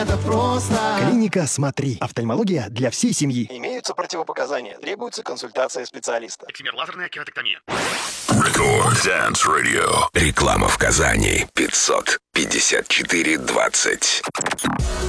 это просто. Клиника «Смотри». Офтальмология для всей семьи. Имеются противопоказания. Требуется консультация специалиста. Эксимер лазерная кератектомия. Record Dance Radio. Реклама в Казани. 554-20.